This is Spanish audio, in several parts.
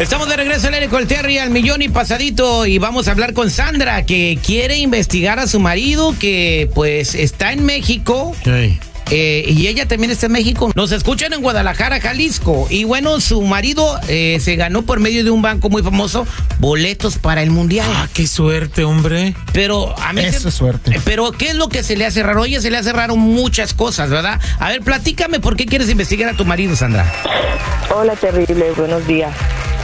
Estamos de regreso al aire con el Terry al millón y pasadito, y vamos a hablar con Sandra, que quiere investigar a su marido, que pues está en México. Sí. Y ella también está en México. Nos escuchan en Guadalajara, Jalisco. Y bueno, su marido se ganó por medio de un banco muy famoso boletos para el Mundial. Ah, qué suerte, hombre. Pero a mí Eso es suerte. Pero ¿qué es lo que se le hace raro? Oye, se le hace raro muchas cosas, ¿verdad? A ver, platícame por qué quieres investigar a tu marido, Sandra. Hola, terrible, buenos días.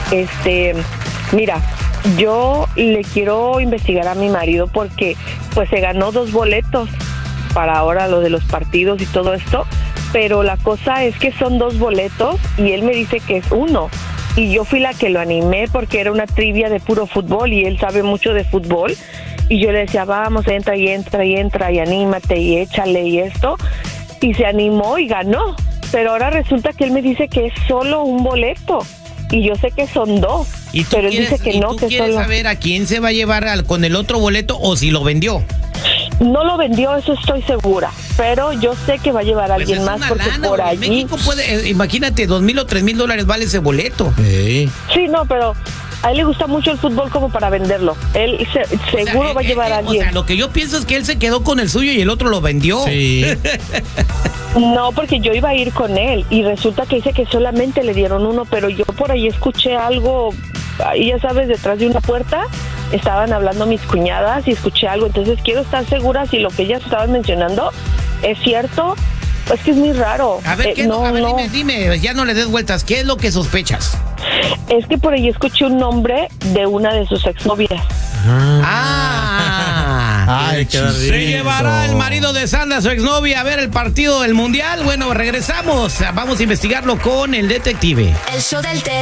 Mira, yo le quiero investigar a mi marido porque pues se ganó 2 boletos para ahora lo de los partidos y todo esto, pero la cosa es que son 2 boletos y él me dice que es 1. Y yo fui la que lo animé porque era una trivia de puro fútbol y él sabe mucho de fútbol. Y yo le decía, vamos, entra y anímate y échale y esto. Y se animó y ganó. Pero ahora resulta que él me dice que es solo un boleto. Y yo sé que son 2. Pero él dice que no, que quieres solo... saber a quién se va a llevar con el otro boleto o si lo vendió. No lo vendió, eso estoy segura. Pero yo sé que va a llevar a Pues alguien más porque lana, por güey. allí... México puede, imagínate, $2,000 o $3,000 vale ese boleto. Sí. Sí, no, pero a él le gusta mucho el fútbol como para venderlo. Él seguro va a llevar a alguien. O sea, lo que yo pienso es que él se quedó con el suyo y el otro lo vendió. Sí. No, porque yo iba a ir con él y resulta que dice que solamente le dieron 1, pero yo por ahí escuché algo, ahí ya sabes, detrás de una puerta estaban hablando mis cuñadas y escuché algo, entonces quiero estar segura si lo que ellas estaban mencionando es cierto. Es que es muy raro. A ver, dime, ya no le des vueltas, ¿qué es lo que sospechas? Es que por ahí escuché un nombre de una de sus exnovias. Ay, Se llevará el marido de Sandra, su exnovia, a ver el partido del Mundial. Bueno, regresamos, vamos a investigarlo con el detective. El show del